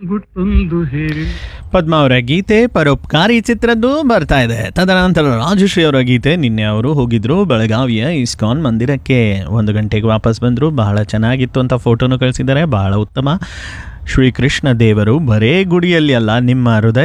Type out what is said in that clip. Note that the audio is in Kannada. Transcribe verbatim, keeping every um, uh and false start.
ಗುಟ್ಟೊಂದು ಹೇಳಿ. ಪದ್ಮ ಅವರ ಗೀತೆ ಪರೋಪಕಾರಿ ಚಿತ್ರದ್ದು ಬರ್ತಾ ಇದೆ. ತದನಂತರ ರಾಜಶ್ರೀ ಅವರ ಗೀತೆ. ನಿನ್ನೆ ಅವರು ಹೋಗಿದ್ರು ಬೆಳಗಾವಿಯ ಇಸ್ಕಾನ್ ಮಂದಿರಕ್ಕೆ, ಒಂದು ಗಂಟೆಗೆ ವಾಪಸ್ ಬಂದರು. ಬಹಳ ಚೆನ್ನಾಗಿತ್ತು ಅಂತ ಫೋಟೋನು ಕಳಿಸಿದ್ದಾರೆ. ಬಹಳ ಉತ್ತಮ. ಶ್ರೀಕೃಷ್ಣ ದೇವರು ಬರೇ ಗುಡಿಯಲ್ಲಿ ಅಲ್ಲ, ನಿಮ್ಮ ಹೃದಯ